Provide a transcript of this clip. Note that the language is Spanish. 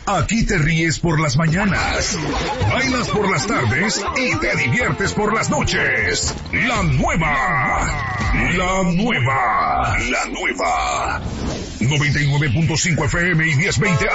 Aquí te ríes por las mañanas, bailas por las tardes y te diviertes por las noches. La nueva 99.5 FM y 1020